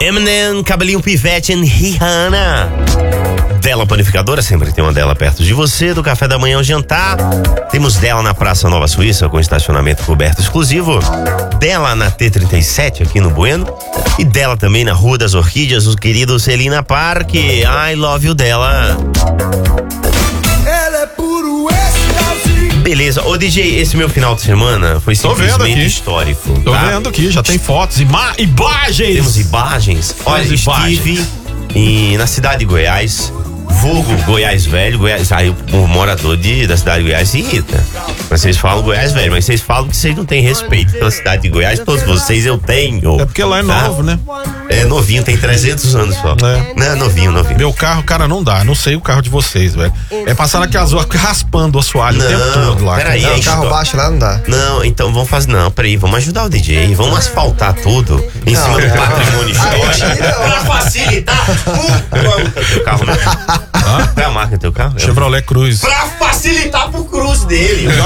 Eminem, Cabelinho Pivete e Rihanna. Dela Panificadora, sempre tem uma dela perto de você, do café da manhã ao jantar. Temos dela na Praça Nova Suíça, com estacionamento coberto exclusivo. Dela na T37, aqui no Bueno. E dela também na Rua das Orquídeas, o querido Celina Parque. I love you, dela. Ela é puro êxtase. Beleza, ô DJ, esse meu final de semana foi simplesmente histórico. Tô vendo aqui, já tem fotos, imagens. Temos imagens. Olha, estive na cidade de Goiás, vulgo Goiás Velho. Aí o morador da cidade de Goiás se irrita. Vocês falam Goiás Velho, mas vocês falam que vocês não têm respeito pela cidade de Goiás. Todos vocês eu tenho. É porque lá é novo, né? É novinho, tem 300 anos só. Não, novinho. Meu carro, cara, não dá. Não sei o carro de vocês, velho. É passar naquelas ruas raspando o assoalho o tempo todo lá. Peraí, o carro baixo lá não dá. Não, então vamos fazer. Não, peraí, vamos ajudar o DJ. Vamos asfaltar tudo em cima do patrimônio histórico. Pra facilitar. Qual é o teu carro, né? Qual é a marca do teu carro? Chevrolet Cruze. Pra facilitar pro Cruze dele. Não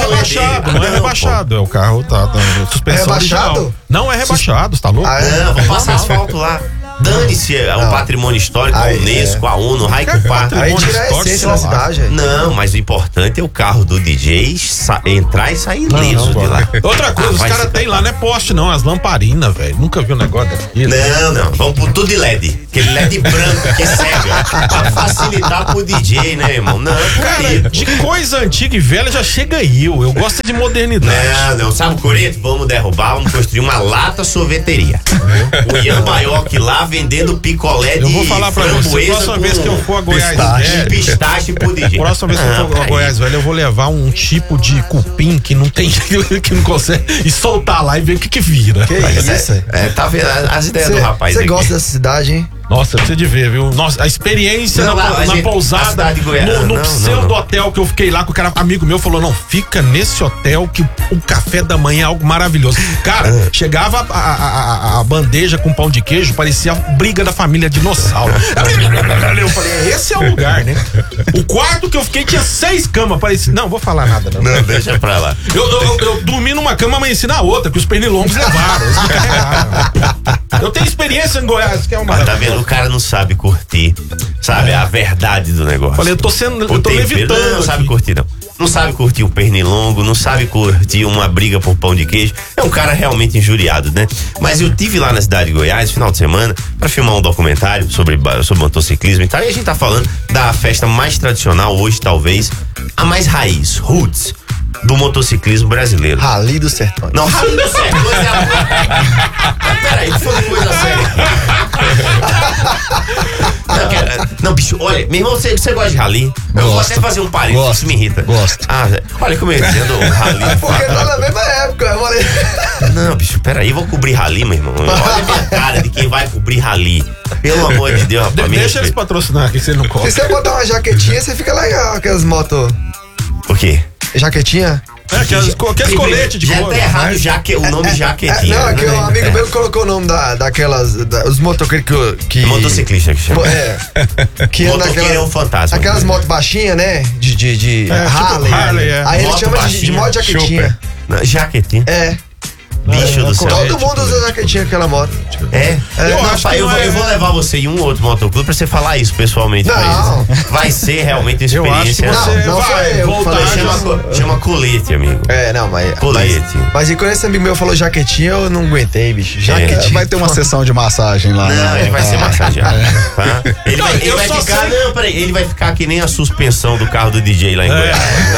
é rebaixado. É o carro, tá suspensão rebaixado? Original. Não é rebaixado, você tá louco? Não, vamos passar asfalto lá. Dane-se o patrimônio histórico, a Unesco, a ONU, Raico Park. Aí tira a essência da cidade. Não, mas o importante é o carro do DJ entrar e sair ileso de lá. Outra coisa, os caras tem lá, não é poste não, as lamparinas, velho. Nunca vi um negócio daquilo. Não, vamos por tudo de LED. Aquele LED branco que cega. Pra facilitar pro DJ, né, irmão? Não, cara, de coisa antiga e velha já chega aí. Eu gosto de modernidade. Não, sabe o Coreto? Vamos derrubar, vamos construir uma lata sorveteria. O Ian Baioc lá vendendo picolé de eu vou falar pra você, próxima vez que eu for a Goiás Velho, pistache pro DJ. Próxima vez que eu for a Goiás Velho, eu vou levar um tipo de cupim que não tem, que não consegue, e soltar lá e ver o que vira. Que isso? Tá vendo as ideias do rapaz aí. Você aqui. gosta dessa cidade, hein? Nossa, precisa de ver, viu? Nossa, a experiência na pousada, no pseudo hotel que eu fiquei lá, com o cara, amigo meu, falou, não, fica nesse hotel que o café da manhã é algo maravilhoso. Cara, chegava a bandeja com pão de queijo, parecia a briga da família dinossauro. Eu falei, esse é o lugar, né? O quarto que eu fiquei tinha 6 camas, parecia, não, vou falar nada, não. Não, deixa pra lá. Eu dormi numa cama, amanheci na outra, que os pernilongos levaram. Eu tenho experiência em Goiás, que é uma... Tá vendo? O cara não sabe curtir, sabe? A verdade do negócio. Falei, eu tô levitando. Não sabe curtir, não. Não sabe curtir um pernilongo, não sabe curtir uma briga por pão de queijo. É um cara realmente injuriado, né? Mas eu tive lá na cidade de Goiás, final de semana, pra filmar um documentário sobre motociclismo e tal. E a gente tá falando da festa mais tradicional hoje, talvez, a mais raiz, roots, do motociclismo brasileiro. Rally dos Sertões. Não, Rally dos Sertões é Peraí, foi uma coisa séria. Não, bicho, olha, meu irmão, você gosta de rally? Eu vou até fazer um parênteses, isso me irrita. Gosto. Olha como eu ia dizendo rally. Porque tá na mesma época, eu falei. Não, bicho, peraí, eu vou cobrir rally, meu irmão. Olha a minha cara de quem vai cobrir rally. Pelo amor de Deus, rapaz. Deixa eles patrocinar aqui, você não cobra. Se você botar uma jaquetinha, você fica legal, aquelas motos. O quê? Jaquetinha? Aqueles coletes de couro. Já tá errado o nome jaquetinha. Não, é que um amigo meu colocou o nome daquelas. Os motoqueiros que. Motociclista que chama. Que anda motoqueiro é um fantasma. Aquelas motos baixinhas, né? De Harley. Tipo Harley, Aí ele chama de moto jaquetinha. Jaquetinha? É. Bicho do céu. Todo mundo usa jaquetinha aquela moto. Eu vou levar você em um outro motoclube pra você falar isso pessoalmente pra eles. Vai ser realmente uma experiência. Eu acho que você vai voltar. Chama colete, amigo. Mas. Colete. Mas e quando esse amigo meu falou jaquetinha, eu não aguentei, bicho. Jaquetinha. Vai ter uma sessão de massagem lá. Não, ele vai ser massageado. Tá? Ele vai ficar que nem a suspensão do carro do DJ lá em Goiás.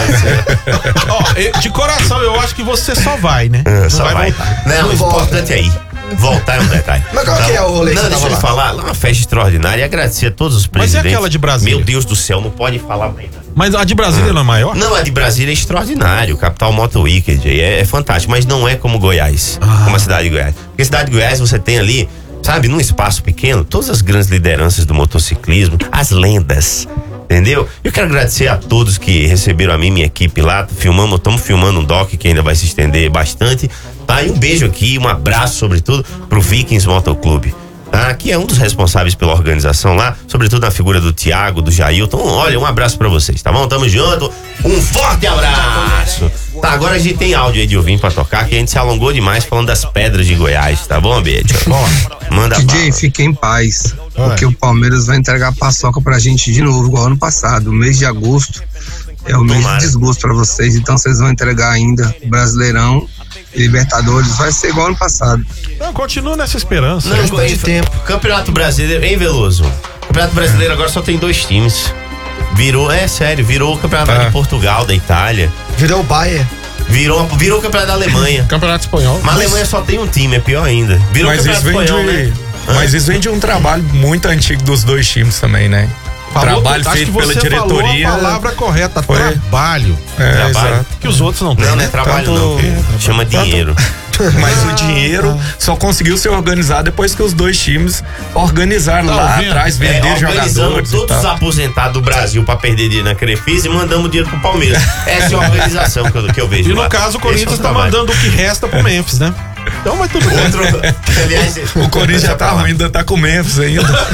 De coração, eu acho que você só vai, né? Só vai. Não, o importante é ir. Voltar é um detalhe. Mas qual que é o rolê? Não, deixa eu falar. Lá uma festa extraordinária e agradecer a todos os presidentes. Mas e aquela de Brasília? Meu Deus do céu, não pode falar mais nada. Mas a de Brasília não é maior? Não, a de Brasília é extraordinário. Capital Moto Weekend. É fantástico, mas não é como Goiás. Como a cidade de Goiás. Porque a cidade de Goiás você tem ali, sabe, num espaço pequeno, todas as grandes lideranças do motociclismo, as lendas. Entendeu? Eu quero agradecer a todos que receberam a mim, minha equipe lá. Estamos filmando um doc que ainda vai se estender bastante. Tá? E um beijo aqui, um abraço, sobretudo, pro Vikings Motoclube. Tá? Que é um dos responsáveis pela organização lá, sobretudo na figura do Thiago, do Jailton. Olha, um abraço pra vocês, tá bom? Tamo junto. Um forte abraço. Tá, agora a gente tem áudio aí de ouvinte pra tocar, que a gente se alongou demais falando das pedras de Goiás, tá bom, Biete? Manda DJ, bala. fique em paz, porque o Palmeiras vai entregar a paçoca pra gente de novo, igual ano passado. O mês de agosto é o mês de desgosto pra vocês, então vocês vão entregar ainda o Brasileirão e Libertadores, vai ser igual ano passado. Não, continua nessa esperança. Não, de tempo. Campeonato Brasileiro, hein, Veloso? Campeonato Brasileiro agora só tem 2 times. Virou o campeonato de Portugal, da Itália. Virou o Bayern. Virou o campeonato da Alemanha. Campeonato espanhol. Mas a Alemanha só tem um time, é pior ainda. Virou o campeonato espanhol, né? Mas isso vem de um trabalho muito antigo dos 2 times também, né? Trabalho feito pela diretoria. Falou a palavra correta, trabalho. Trabalho. Que os outros não têm. Não é trabalho não, chama dinheiro. Mas o dinheiro só conseguiu ser organizado depois que os 2 times organizaram lá atrás, vender jogadores. Todos os aposentados do Brasil pra perder dinheiro na Crefisa e mandamos dinheiro pro Palmeiras. Essa é a organização que eu vejo. E no caso, o Corinthians tá mandando o que resta pro Memphis, né? Então vai tudo bem. Aliás, o Corinthians já tá ruim, ainda tá com o Memphis ainda.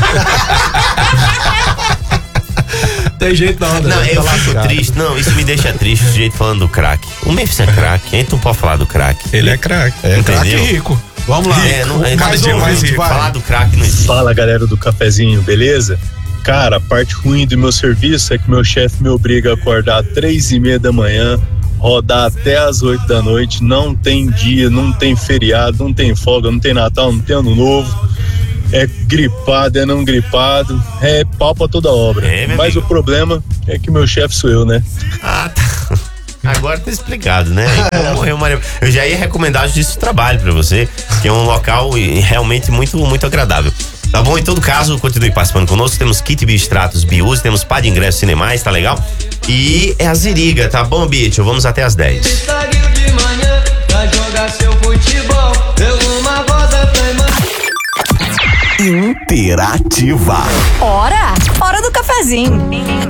Tem jeito não, Não, eu fico triste. Não, isso me deixa triste, o jeito falando do craque. O Memphis é craque, a gente não pode falar do craque. Ele é craque. É craque rico. Vamos lá. Mais rico. Falar do craque não existe. Fala, galera do cafezinho, beleza? Cara, a parte ruim do meu serviço é que meu chefe me obriga a acordar às 3:30 da manhã, rodar até às 8 da noite, não tem dia, não tem feriado, não tem folga, não tem Natal, não tem Ano Novo. É gripado, é não gripado, é pau pra toda obra. Mas o problema é que meu chefe sou eu, né? Ah, tá. Agora tá explicado, né? Eu já ia recomendar a Justiça do Trabalho pra você, que é um local realmente muito, muito agradável. Tá bom? Em todo caso, continue participando conosco. Temos kit biostratos Biuse, temos pá de ingresso Cinemais, tá legal? E é a Ziriga, tá bom, Bicho? Vamos até às 10. De manhã, pra jogar seu futebol, deu uma roda pra Interativa. Hora do cafezinho.